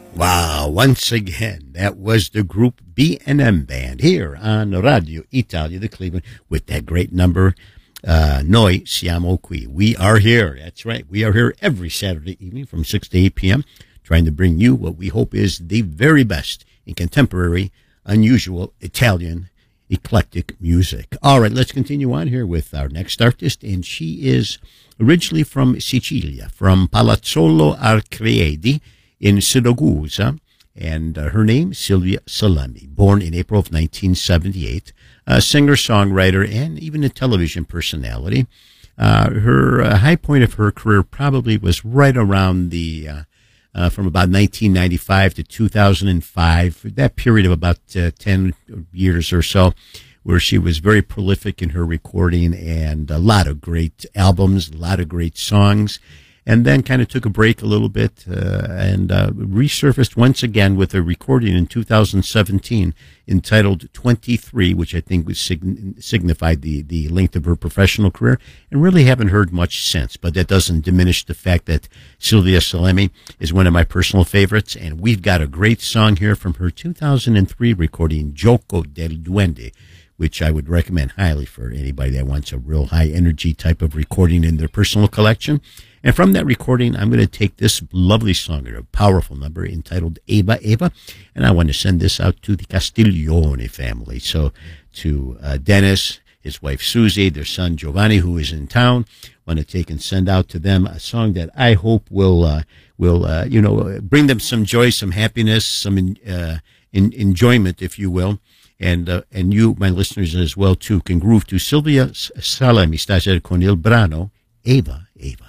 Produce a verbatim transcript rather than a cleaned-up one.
Wow, once again, that was the group B and M Band here on Radio Italia, the Cleveland, with that great number, uh, Noi Siamo Qui. We are here. That's right. We are here every Saturday evening from six to eight p.m., trying to bring you what we hope is the very best in contemporary, unusual Italian eclectic music. All right, let's continue on here with our next artist, and she is originally from Sicilia, from Palazzolo Arcredi in Siracusa, and uh, her name, Silvia Salemi, born in April of nineteen seventy-eight, a singer-songwriter and even a television personality. Uh, her uh, high point of her career probably was right around the, uh, uh, from about nineteen ninety-five to two thousand five, that period of about uh, ten years or so, where she was very prolific in her recording and a lot of great albums, a lot of great songs. And then kind of took a break a little bit uh, and uh, resurfaced once again with a recording in two thousand seventeen entitled twenty-three, which I think was sign- signified the, the length of her professional career, and really haven't heard much since. But that doesn't diminish the fact that Silvia Salemi is one of my personal favorites, and we've got a great song here from her two thousand three recording, Gioco del Duende, which I would recommend highly for anybody that wants a real high-energy type of recording in their personal collection. And from that recording, I'm going to take this lovely song, a powerful number entitled Eva Eva, and I want to send this out to the Castiglione family. So to uh, Dennis, his wife Susie, their son Giovanni, who is in town, want to take and send out to them a song that I hope will, uh, will uh, you know, bring them some joy, some happiness, some uh, in, enjoyment, if you will. And uh, and you, my listeners, as well, too, can groove to Silvia Salemi stasera con il brano Eva Eva.